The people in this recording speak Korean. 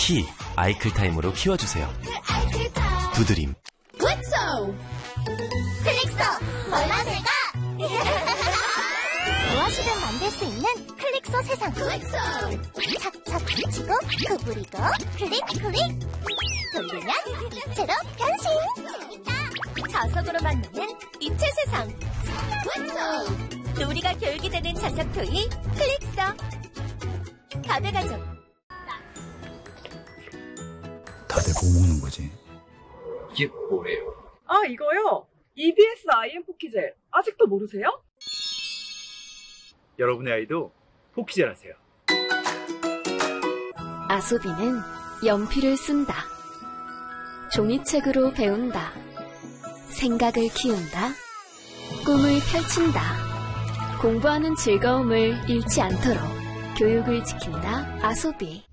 키 아이클타임으로 키워주세요. 두드림. 굿소! 클릭서! 몰라내가! 무엇이든 만들 수 있는 클릭서 세상. 굿소! 착착 붙이고 구부리고 클릭 클릭 돌리면 입체로 변신. 자석으로 만드는 입체 세상. 굿소! 놀이가 결기 되는 자석 토이 클릭서. 가베 가족. 다들 뭐 먹는 거지? 이게 뭐예요? 아, 이거요? EBS IM 포키젤. 아직도 모르세요? 여러분의 아이도 포키젤 하세요. 아소비는 연필을 쓴다. 종이책으로 배운다. 생각을 키운다. 꿈을 펼친다. 공부하는 즐거움을 잃지 않도록 교육을 지킨다. 아소비.